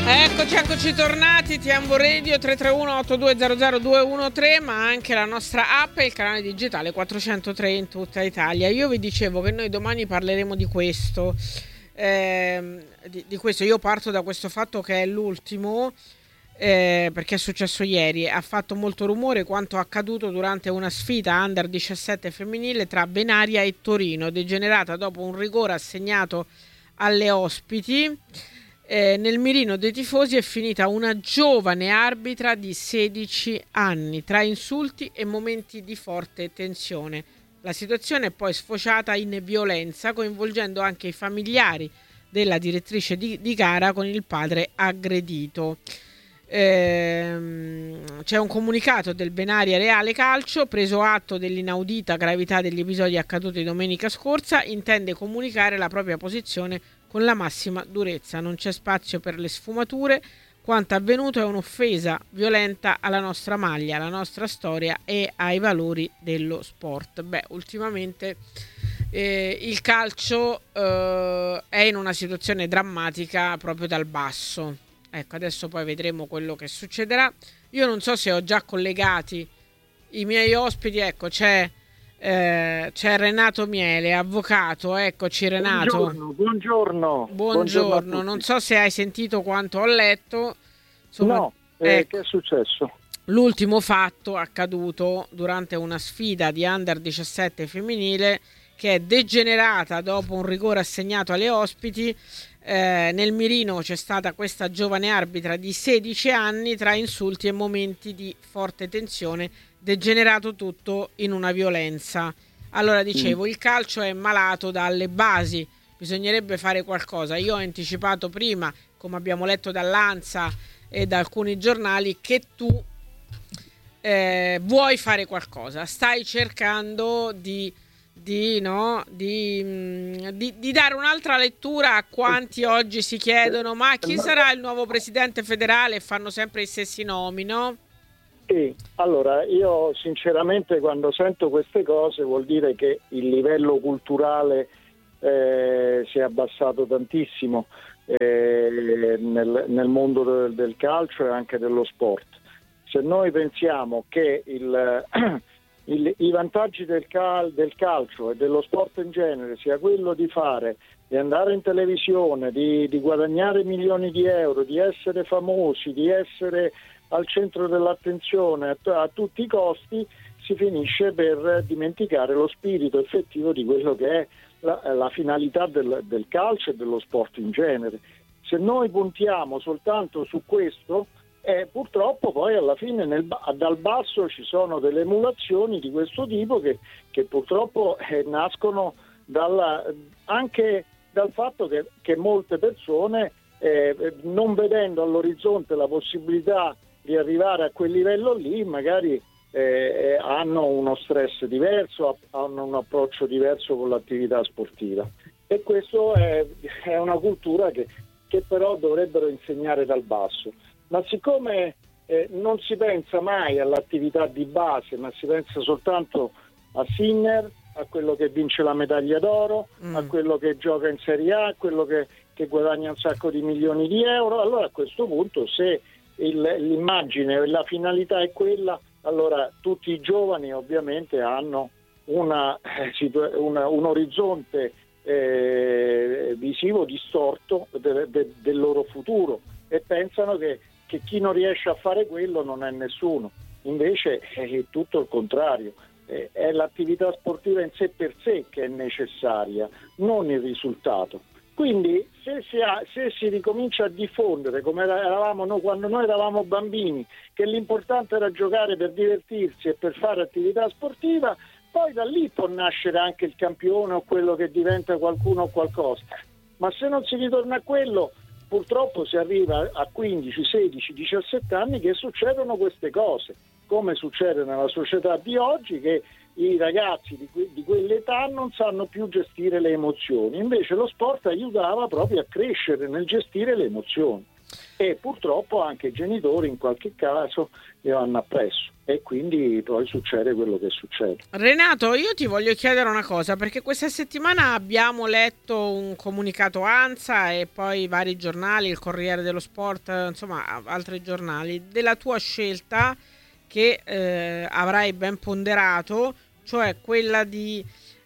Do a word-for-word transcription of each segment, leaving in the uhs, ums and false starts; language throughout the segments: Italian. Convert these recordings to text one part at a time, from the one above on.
Eccoci, eccoci tornati, Tiambo Radio tre tre uno otto due zero zero due uno tre, ma anche la nostra app e il canale digitale quattrocentotre in tutta Italia. Io vi dicevo che noi domani parleremo di questo, eh, di, di questo. Io parto da questo fatto che è l'ultimo, eh, perché è successo ieri. Ha fatto molto rumore quanto accaduto durante una sfida under diciassette femminile tra Benaria e Torino, degenerata dopo un rigore assegnato alle ospiti. Eh, nel mirino dei tifosi è finita una giovane arbitra di sedici anni, tra insulti e momenti di forte tensione. La situazione è poi sfociata in violenza, coinvolgendo anche i familiari della direttrice di, di gara con il padre aggredito. Ehm, c'è un comunicato del Benaria Reale Calcio: preso atto dell'inaudita gravità degli episodi accaduti domenica scorsa, intende comunicare la propria posizione con la massima durezza. Non c'è spazio per le sfumature. Quanto avvenuto è un'offesa violenta alla nostra maglia, alla nostra storia e ai valori dello sport. Beh, ultimamente eh, il calcio eh, è in una situazione drammatica proprio dal basso. Ecco, adesso poi vedremo quello che succederà. Io non so se ho già collegati i miei ospiti. Ecco, c'è Eh, c'è Renato Miele, avvocato. Eccoci Renato. Buongiorno, buongiorno. Buongiorno, Buongiorno non so se hai sentito quanto ho letto. Insomma, no, eh, ecco, che è successo? L'ultimo fatto accaduto durante una sfida di under diciassette femminile che è degenerata dopo un rigore assegnato alle ospiti. Eh, nel mirino c'è stata questa giovane arbitra di sedici anni, tra insulti e momenti di forte tensione, degenerato tutto in una violenza. Allora dicevo, mm. il calcio è malato dalle basi, bisognerebbe fare qualcosa. Io ho anticipato prima, come abbiamo letto dall'Ansa e da alcuni giornali, che tu eh, vuoi fare qualcosa, stai cercando di Di, no, di, di, di dare un'altra lettura a quanti oggi si chiedono: ma chi sarà il nuovo presidente federale? E fanno sempre i stessi nomi, no? Sì, allora io sinceramente quando sento queste cose vuol dire che il livello culturale eh, si è abbassato tantissimo eh, nel, nel mondo del, del calcio e anche dello sport. Se noi pensiamo che il Il, i vantaggi del, cal, del calcio e dello sport in genere sia quello di fare, di andare in televisione, di, di guadagnare milioni di euro, di essere famosi, di essere al centro dell'attenzione a, a tutti i costi, si finisce per dimenticare lo spirito effettivo di quello che è la, la finalità del, del calcio e dello sport in genere. Se noi puntiamo soltanto su questo, Eh, purtroppo poi alla fine nel, dal basso ci sono delle emulazioni di questo tipo che, che purtroppo eh, nascono dalla, anche dal fatto che, che molte persone eh, non vedendo all'orizzonte la possibilità di arrivare a quel livello lì magari eh, hanno uno stress diverso, hanno un approccio diverso con l'attività sportiva, e questo è, è una cultura che, che però dovrebbero insegnare dal basso. Ma siccome eh, non si pensa mai all'attività di base, ma si pensa soltanto a Sinner, a quello che vince la medaglia d'oro, mm. a quello che gioca in Serie A, a quello che, che guadagna un sacco di milioni di euro, allora a questo punto se il, l'immagine e la finalità è quella, allora tutti i giovani ovviamente hanno una, una, un orizzonte eh, visivo distorto de, de, del loro futuro e pensano che che chi non riesce a fare quello non è nessuno. Invece è tutto il contrario, è l'attività sportiva in sé per sé che è necessaria, non il risultato. Quindi se si, ha, se si ricomincia a diffondere come eravamo noi quando noi eravamo bambini, che l'importante era giocare per divertirsi e per fare attività sportiva, poi da lì può nascere anche il campione o quello che diventa qualcuno o qualcosa. Ma se non si ritorna a quello, purtroppo si arriva a quindici, sedici, diciassette anni che succedono queste cose, come succede nella società di oggi, che i ragazzi di, que- di quell'età non sanno più gestire le emozioni. Invece lo sport aiutava proprio a crescere nel gestire le emozioni. e purtroppo anche i genitori in qualche caso li vanno appresso e quindi poi succede quello che succede. Renato, io ti voglio chiedere una cosa, perché questa settimana abbiamo letto un comunicato ANSA e poi vari giornali, il Corriere dello Sport, insomma altri giornali, della tua scelta che eh, avrai ben ponderato, cioè quella di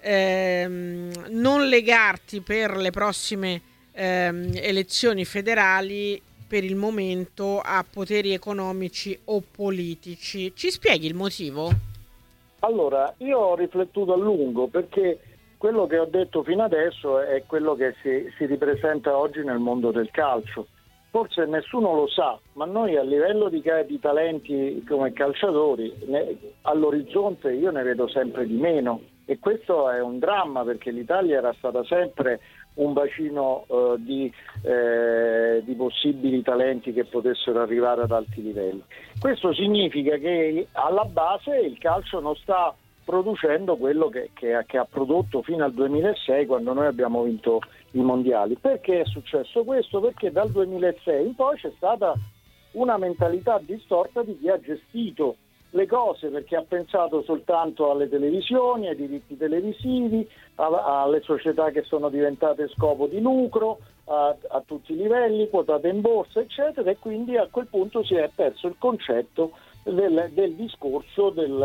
ehm, non legarti per le prossime ehm, elezioni federali per il momento a poteri economici o politici. Ci spieghi il motivo? Allora, io ho riflettuto a lungo perché quello che ho detto fino adesso è quello che si, si ripresenta oggi nel mondo del calcio. Forse nessuno lo sa, ma noi a livello di, di talenti come calciatori ne, all'orizzonte io ne vedo sempre di meno e questo è un dramma perché l'Italia era stata sempre un bacino eh, di, eh, di possibili talenti che potessero arrivare ad alti livelli. Questo significa che alla base il calcio non sta producendo quello che, che, che ha prodotto fino al duemilasei, quando noi abbiamo vinto i mondiali. Perché è successo questo? Perché dal duemilasei in poi c'è stata una mentalità distorta di chi ha gestito le cose, perché ha pensato soltanto alle televisioni, ai diritti televisivi, a, alle società che sono diventate scopo di lucro, a, a tutti i livelli, quotate in borsa, eccetera, e quindi a quel punto si è perso il concetto del, del discorso del,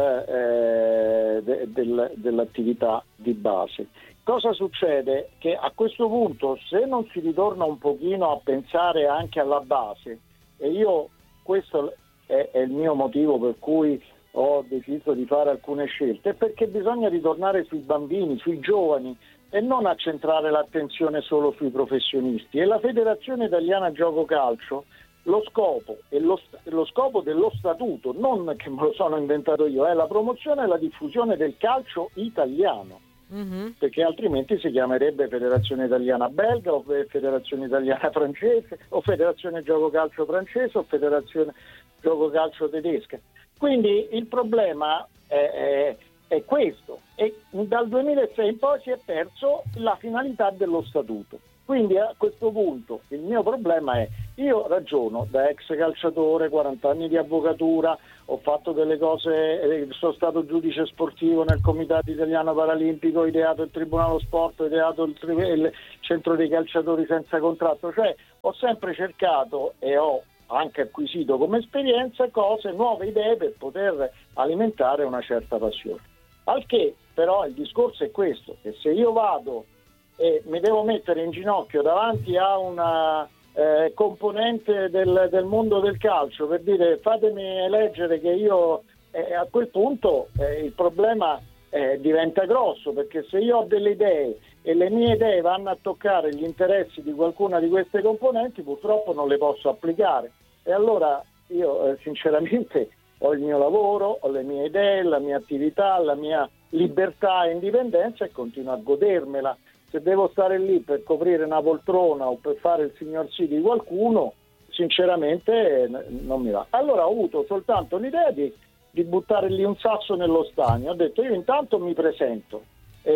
eh, de, del, dell'attività di base. Cosa succede? Che a questo punto, se non si ritorna un pochino a pensare anche alla base, e io questo è, è il mio motivo per cui ho deciso di fare alcune scelte, è perché bisogna ritornare sui bambini, sui giovani e non accentrare l'attenzione solo sui professionisti. E la Federazione Italiana Gioco Calcio, lo scopo e lo, lo scopo dello statuto, non che me lo sono inventato io, è la promozione e la diffusione del calcio italiano. Mm-hmm. Perché altrimenti si chiamerebbe Federazione Italiana Belga o Federazione Italiana Francese o Federazione Gioco Calcio Francese o Federazione Gioco Calcio Tedesca. Quindi il problema è, è, è questo e dal duemilasei in poi si è perso la finalità dello statuto. Quindi a questo punto il mio problema è: io ragiono da ex calciatore, quaranta anni di avvocatura, ho fatto delle cose, sono stato giudice sportivo nel Comitato Italiano Paralimpico, ho ideato il Tribunale Sport, ho ideato il, il Centro dei Calciatori Senza Contratto, cioè ho sempre cercato e ho anche acquisito come esperienza cose, nuove idee per poter alimentare una certa passione. Al che però il discorso è questo, che se io vado e mi devo mettere in ginocchio davanti a una eh, componente del, del mondo del calcio per dire fatemi eleggere che io eh, a quel punto eh, il problema eh, diventa grosso, perché se io ho delle idee e le mie idee vanno a toccare gli interessi di qualcuna di queste componenti, purtroppo non le posso applicare e allora io eh, sinceramente ho il mio lavoro, ho le mie idee, la mia attività, la mia libertà e indipendenza e continuo a godermela. Se devo stare lì per coprire una poltrona o per fare il signor sì di qualcuno, sinceramente non mi va. Allora ho avuto soltanto l'idea di, di buttare lì un sasso nello stagno. Ho detto io intanto mi presento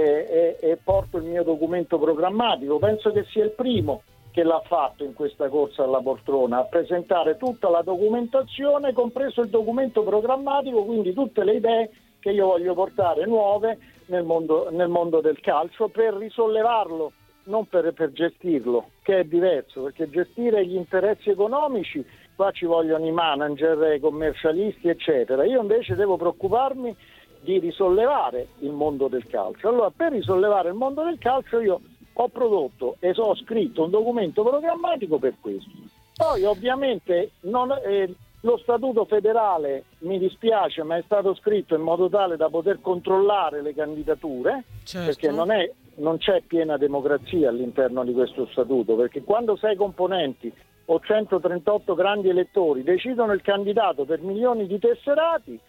e, e, e porto il mio documento programmatico. Penso che sia il primo che l'ha fatto in questa corsa alla poltrona, a presentare tutta la documentazione, compreso il documento programmatico, quindi tutte le idee che io voglio portare nuove nel mondo, nel mondo del calcio, per risollevarlo, non per, per gestirlo, che è diverso, perché gestire gli interessi economici, qua ci vogliono i manager, i commercialisti, eccetera. Io invece devo preoccuparmi di risollevare il mondo del calcio. Allora, per risollevare il mondo del calcio io ho prodotto e ho scritto un documento programmatico per questo. Poi ovviamente non, eh, lo statuto federale, mi dispiace, ma è stato scritto in modo tale da poter controllare le candidature, certo. Perché non, è, non c'è piena democrazia all'interno di questo statuto, perché quando sei componenti o centotrentotto grandi elettori decidono il candidato per milioni di tesserati,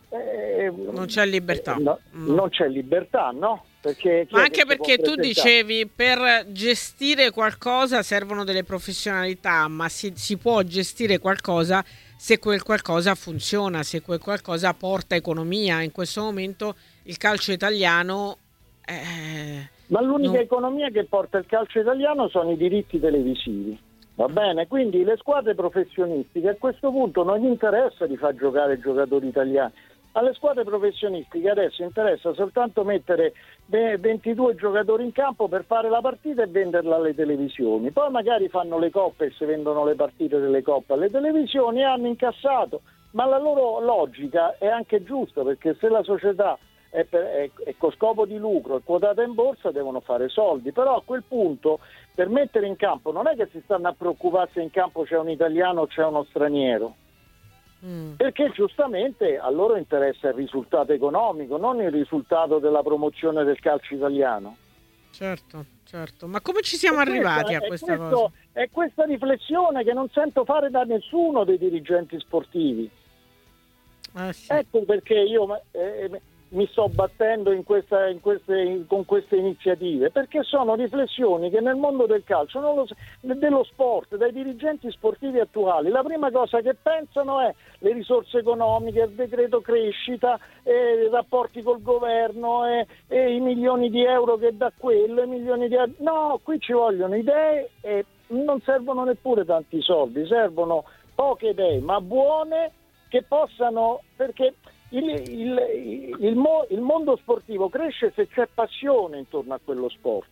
eh, non c'è libertà. Eh, no, mm. Non c'è libertà, no? Perché ma anche perché tu dicevi per gestire qualcosa servono delle professionalità, ma si, si può gestire qualcosa se quel qualcosa funziona, se quel qualcosa porta economia. In questo momento il calcio italiano eh, ma l'unica non... economia che porta il calcio italiano sono i diritti televisivi. Va bene, quindi le squadre professionistiche a questo punto non gli interessa di far giocare i giocatori italiani. Alle squadre professionistiche adesso interessa soltanto mettere ventidue giocatori in campo per fare la partita e venderla alle televisioni. Poi magari fanno le coppe e si vendono le partite delle coppe alle televisioni e hanno incassato. Ma la loro logica è anche giusta, perché se la società è, per, è, è con scopo di lucro, è quotata in borsa, devono fare soldi. Però a quel punto, per mettere in campo, non è che si stanno a preoccupare se in campo c'è un italiano o c'è uno straniero. Mm. Perché giustamente a loro interessa il risultato economico, non il risultato della promozione del calcio italiano. Certo, certo. Ma come ci siamo e arrivati questa, a questa questo, cosa? È questa riflessione che non sento fare da nessuno dei dirigenti sportivi. Eh sì. Ecco perché io eh, mi sto battendo in questa, in queste, in, con queste iniziative, perché sono riflessioni che nel mondo del calcio, non lo, dello sport, dai dirigenti sportivi attuali, la prima cosa che pensano è le risorse economiche, il decreto crescita, eh, i rapporti col governo, eh, eh, i milioni di euro che dà quello, i milioni di euro. No, qui ci vogliono idee e non servono neppure tanti soldi, servono poche idee, ma buone, che possano, perché il, il, il, mo, il mondo sportivo cresce se c'è passione intorno a quello sport.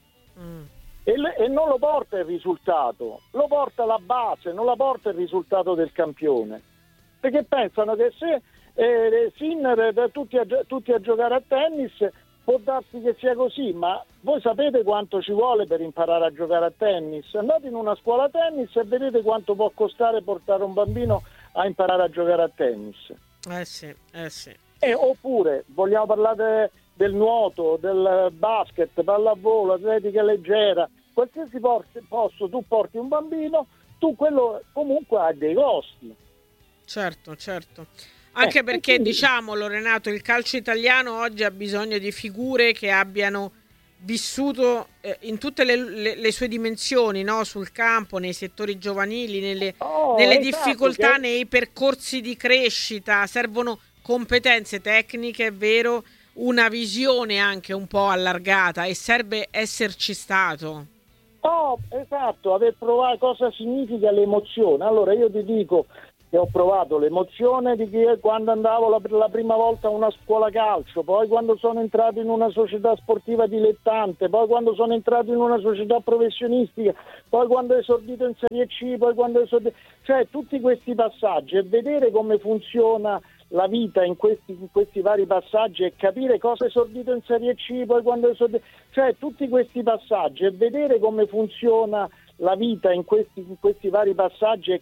Mm. e, e non lo porta il risultato, lo porta la base, non la porta il risultato del campione, perché pensano che se eh, Sinner da tutti a, tutti a giocare a tennis può darsi che sia così, ma voi sapete quanto ci vuole per imparare a giocare a tennis? Andate in una scuola tennis e vedete quanto può costare portare un bambino a imparare a giocare a tennis. Eh sì, eh sì. E, oppure vogliamo parlare de, del nuoto, del basket, pallavolo, atletica leggera, qualsiasi posto tu porti un bambino, tu quello comunque ha dei costi. Certo, certo. Anche eh, perché, quindi, diciamolo Renato, il calcio italiano oggi ha bisogno di figure che abbiano vissuto eh, in tutte le, le, le sue dimensioni, no? Sul campo, nei settori giovanili, nelle, oh, nelle esatto, difficoltà, che... nei percorsi di crescita. Servono competenze tecniche, è vero, una visione anche un po' allargata, e serve esserci stato. Oh, esatto, aver provato cosa significa l'emozione. Allora io ti dico che ho provato l'emozione di che quando andavo la, la prima volta a una scuola calcio, poi quando sono entrato in una società sportiva dilettante, poi quando sono entrato in una società professionistica, poi quando ho esordito in Serie C, poi quando ho esordito... Cioè tutti questi passaggi e vedere come funziona la vita in questi, in questi vari passaggi e capire cosa è esordito in Serie C, poi quando è esordito... Cioè tutti questi passaggi e vedere come funziona la vita in questi, in questi vari passaggi e